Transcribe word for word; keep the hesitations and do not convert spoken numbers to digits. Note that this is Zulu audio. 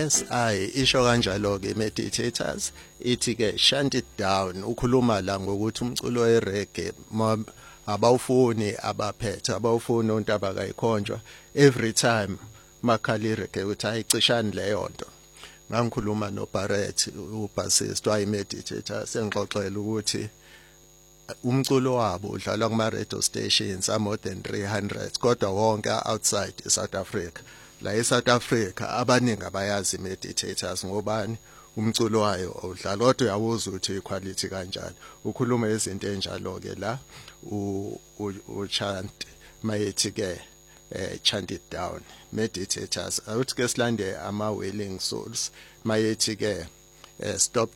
yes I isho kanjalo ke meditators ithi ke shut it down ukhuluma la ngokuthi umculo wereggae abawufuni abaphethe abawufuni onto abakayikhonjwa every time makhala ireggae uthi ayicishani leyo nto ngangikhuluma no Barrett ubassist wayimeditator sengixoxela ukuthi umculo wabo udlalwa kuma radio stations are more than three hundred kodwa wonke outside South Africa la eSouth Africa abaningi abayazi meditators ngobani umculo wayo udlala kodwa uyabuza ukuthi iquality kanjani ukhuluma izinto enjalo ke la u chant mayethi ke chant it down meditators awuthi ke silande ama willing souls mayethi ke stop